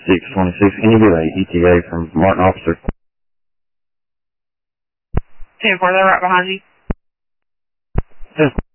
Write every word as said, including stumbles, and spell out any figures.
six twenty-six, can you get a E T A from Martin officer? ten four, they're right behind you. ten